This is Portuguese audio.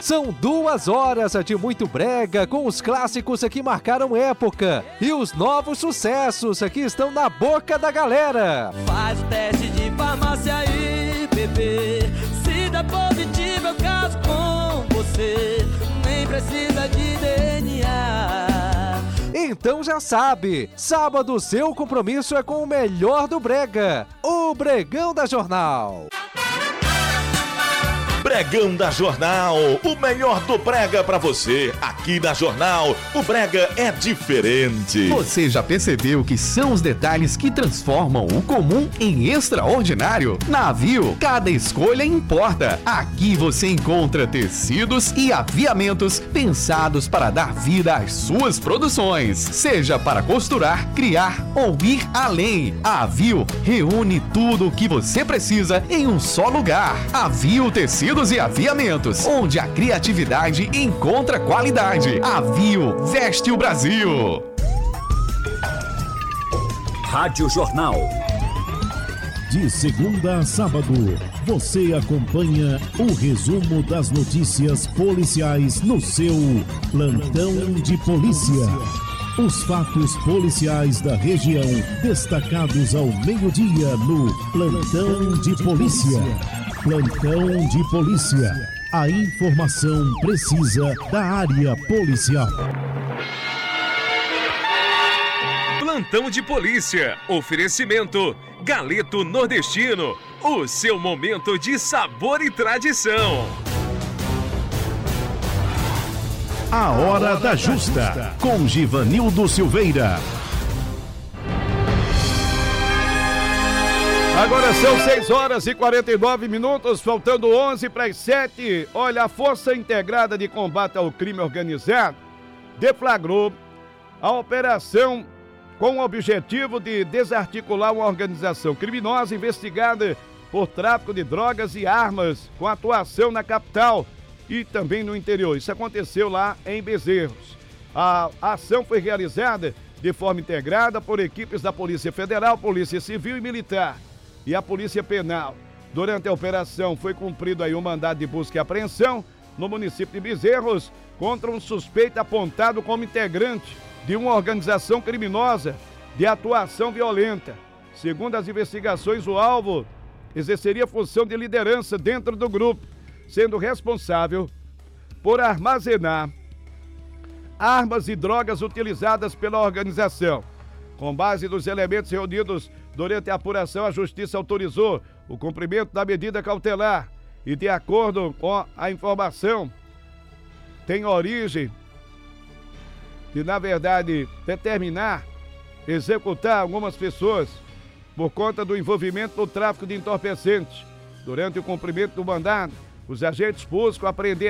São 2 horas de muito brega com os clássicos que marcaram época e os novos sucessos que estão na boca da galera. Faz o teste de farmácia aí, bebê. Se dá positivo eu caso com você. Nem precisa de DNA. Então já sabe, sábado seu compromisso é com o melhor do brega, o Bregão da Jornal. Bregão da Jornal, o melhor do brega pra você. Aqui na Jornal, o brega é diferente. Você já percebeu que são os detalhes que transformam o comum em extraordinário? Na Avio, cada escolha importa. Aqui você encontra tecidos e aviamentos pensados para dar vida às suas produções. Seja para costurar, criar ou ir além. A Avio reúne tudo o que você precisa em um só lugar. Avio Tecidos e Aviamentos, onde a criatividade encontra qualidade. Avio veste o Brasil. Rádio Jornal. De segunda a sábado, você acompanha o resumo das notícias policiais no seu Plantão de Polícia. Os fatos policiais da região destacados ao meio-dia no Plantão de Polícia. Plantão de Polícia. A informação precisa da área policial. Plantão de Polícia. Oferecimento Galeto Nordestino. O seu momento de sabor e tradição. A Hora da Justa, com Givanildo Silveira. Agora são 6 horas e 49 minutos, faltando 11 para as 7. Olha, a Força Integrada de Combate ao Crime Organizado deflagrou a operação com o objetivo de desarticular uma organização criminosa investigada por tráfico de drogas e armas, com atuação na capital e também no interior. Isso aconteceu lá em Bezerros. A ação foi realizada de forma integrada por equipes da Polícia Federal, Polícia Civil e Militar e a Polícia Penal. Durante a operação foi cumprido aí um mandado de busca e apreensão no município de Bezerros contra um suspeito apontado como integrante de uma organização criminosa de atuação violenta. Segundo as investigações, o alvo exerceria função de liderança dentro do grupo, sendo responsável por armazenar armas e drogas utilizadas pela organização. Com base nos elementos reunidos durante a apuração, a Justiça autorizou o cumprimento da medida cautelar e, de acordo com a informação, tem origem de, na verdade, determinar, executar algumas pessoas por conta do envolvimento no tráfico de entorpecentes. Durante o cumprimento do mandado, os agentes buscam apreender